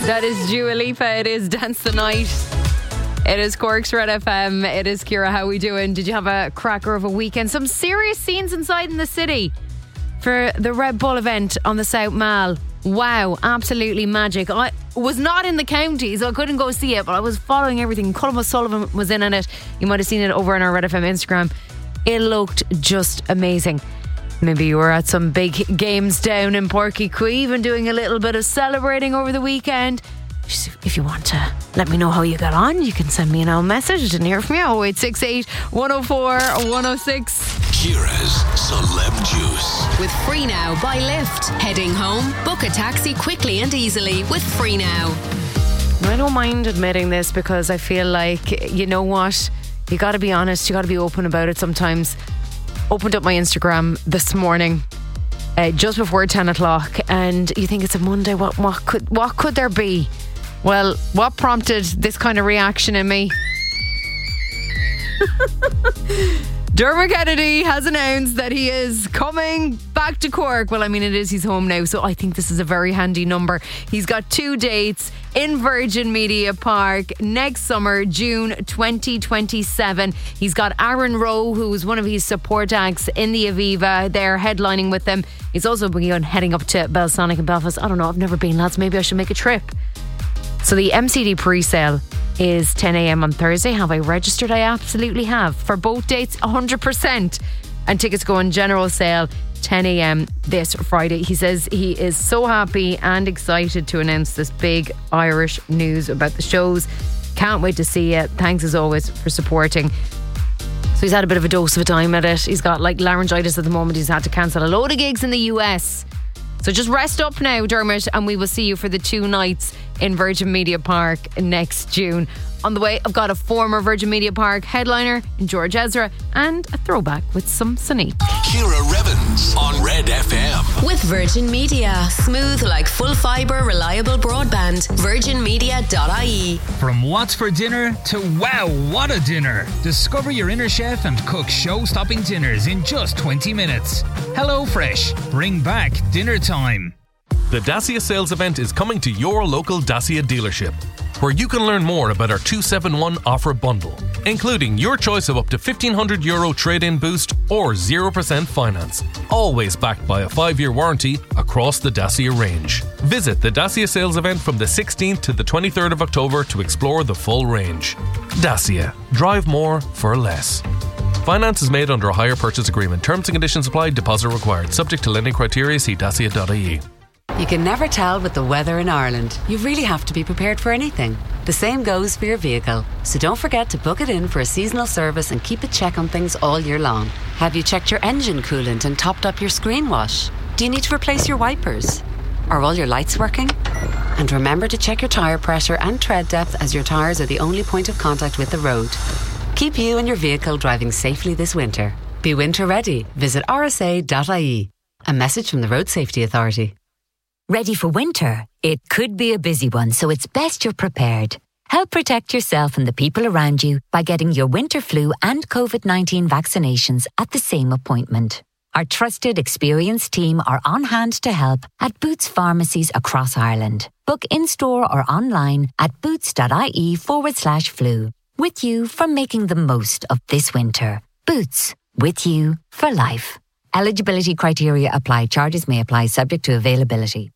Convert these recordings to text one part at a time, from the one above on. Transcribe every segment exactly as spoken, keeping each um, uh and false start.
That is Dua Lipa. It is Dance the Night. It is Cork's Red F M. It is Ciara. How we doing? Did you have a cracker of a weekend? Some serious scenes inside in the city for the Red Bull event on the South Mall. Wow, absolutely magic. I was not in the county, so I couldn't go see it, but I was following everything. Colm O'Sullivan was in on it. You might have seen it over on our Red F M Instagram. It looked just amazing. Maybe you were at some big games down in Porky Queeve and doing a little bit of celebrating over the weekend. If you want to let me know how you got on, you can send me an old message. I didn't hear from you. oh eight six eight, one oh four, one oh six. Ciara's Celeb Juice. With Free Now by Lyft. Heading home? Book a taxi quickly and easily with Free Now. I don't mind admitting this because I feel like, you know what? You got to be honest. You got to be open about it sometimes. Opened up my Instagram this morning, uh, just before ten o'clock, and you think it's a Monday. What what could what could there be? Well, what prompted this kind of reaction in me? Dermot Kennedy has announced that he is coming back to Cork. Well, I mean, it is his home now, so I think this is a very handy number. He's got two dates in Virgin Media Park next summer, June twenty twenty-seven. He's got Aaron Rowe, who was one of his support acts in the Aviva. They're headlining with them. He's also begun heading up to Belsonic in Belfast. I don't know, I've never been, lads. Maybe I should make a trip. So the M C D pre-sale is ten a.m. on Thursday. Have I registered? I absolutely have. For both dates, one hundred percent. And tickets go on general sale ten a.m. this Friday. He says he is so happy and excited to announce this big Irish news about the shows. Can't wait to see it. Thanks as always for supporting. So he's had a bit of a dose of a time at it. He's got like laryngitis at the moment. He's had to cancel a load of gigs in the U S. So just rest up now, Dermot, and we will see you for the two nights in Virgin Media Park next June. On the way, I've got a former Virgin Media Park headliner in George Ezra and a throwback with some Sonique. Ciara Revens on Red F M. With Virgin Media. Smooth like full fibre, reliable broadband. virgin media dot I E. From what's for dinner to wow, what a dinner. Discover your inner chef and cook show-stopping dinners in just twenty minutes. HelloFresh. Bring back dinner time. The Dacia sales event is coming to your local Dacia dealership, where you can learn more about our two seven one offer bundle, including your choice of up to fifteen hundred euro trade-in boost or zero percent finance, always backed by a five-year warranty across the Dacia range. Visit the Dacia sales event from the sixteenth to the twenty-third of October to explore the full range. Dacia. Drive more for less. Finance is made under a hire purchase agreement. Terms and conditions apply. Deposit required. Subject to lending criteria. See dacia dot I E. You can never tell with the weather in Ireland. You really have to be prepared for anything. The same goes for your vehicle. So don't forget to book it in for a seasonal service and keep a check on things all year long. Have you checked your engine coolant and topped up your screen wash? Do you need to replace your wipers? Are all your lights working? And remember to check your tyre pressure and tread depth, as your tyres are the only point of contact with the road. Keep you and your vehicle driving safely this winter. Be winter ready. Visit r s a dot I E. A message from the Road Safety Authority. Ready for winter? It could be a busy one, so it's best you're prepared. Help protect yourself and the people around you by getting your winter flu and covid nineteen vaccinations at the same appointment. Our trusted, experienced team are on hand to help at Boots pharmacies across Ireland. Book in-store or online at boots.ie forward slash flu. With you for making the most of this winter. Boots, with you for life. Eligibility criteria apply. Charges may apply subject to availability.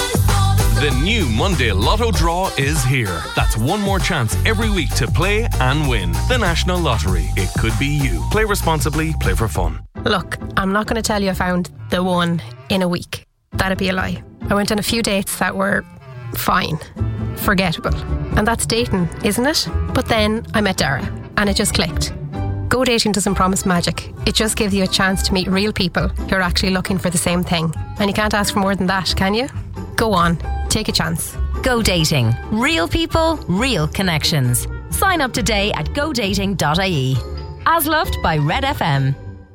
The new Monday Lotto draw is here. That's one more chance every week to play and win. The National Lottery. It could be you. Play responsibly. Play for fun. Look, I'm not going to tell you I found the one in a week. That'd be a lie. I went on a few dates that were fine, forgettable. And that's dating, isn't it? But then I met Dara and it just clicked. Go dating doesn't promise magic. It just gives you a chance to meet real people who are actually looking for the same thing. And you can't ask for more than that, can you? Go on, take a chance. Go dating. Real people, real connections. Sign up today at go dating dot I E. As loved by Red F M.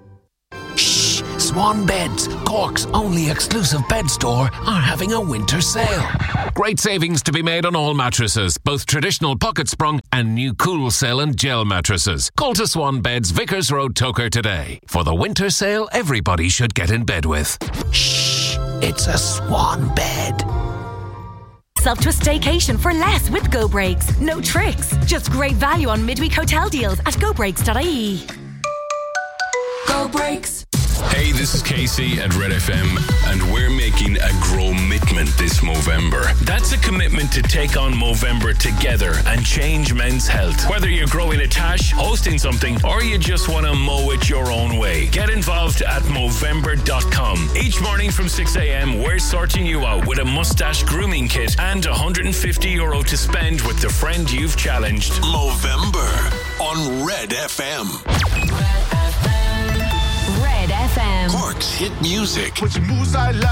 Shh! Swan Beds, Cork's only exclusive bed store, are having a winter sale. Great savings to be made on all mattresses, both traditional pocket sprung and new Cool Cell and gel mattresses. Call to Swan Beds, Vickers Road, Toker today. For the winter sale everybody should get in bed with. Shh! It's a Swan Bed. yourself to a staycation for less with Go Breaks. No tricks, just great value on midweek hotel deals at go breaks dot I E. Go Breaks. Hey, this is Casey at Red F M, and we're making a Grow-mitment this Movember. That's a commitment to take on Movember together and change men's health. Whether you're growing a tash, hosting something, or you just want to mow it your own way, get involved at movember dot com. Each morning from six a.m, we're sorting you out with a mustache grooming kit and one hundred fifty euro to spend with the friend you've challenged. Movember on Red F M. Red F M. Cork's hit music. Which moves I like.